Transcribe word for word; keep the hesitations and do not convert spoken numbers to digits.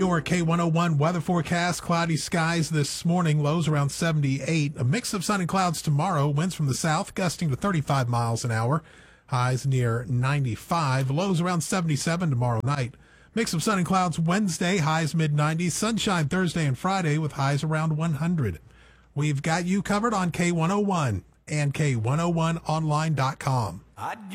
Your K one oh one weather forecast: cloudy skies this morning, lows around seventy-eight. A mix of sun and clouds tomorrow. Winds from the south gusting to thirty-five miles an hour. Highs near ninety-five. Lows around seventy-seven tomorrow night. Mix of sun and clouds Wednesday. Highs mid nineties. Sunshine Thursday and Friday with highs around one hundred. We've got you covered on K one oh one and K one oh one online dot com.